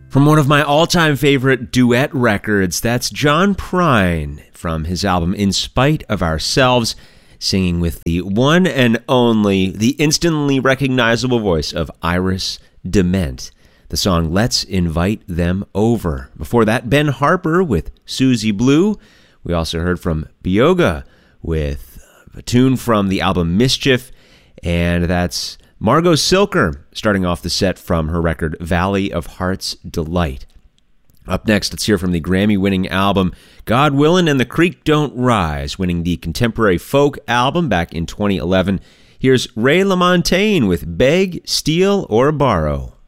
From one of my all-time favorite duet records, that's John Prine from his album In Spite of Ourselves, singing with the one and only, the instantly recognizable voice of Iris DeMent. The song Let's Invite Them Over. Before that, Ben Harper with Susie Blue. We also heard from Bioga with a tune from the album Mischief, and that's Margot Silker, starting off the set from her record Valley of Heart's Delight. Up next, let's hear from the Grammy-winning album God Willin' and the Creek Don't Rise, winning the Contemporary Folk album back in 2011. Here's Ray LaMontagne with Beg, Steal, or Borrow.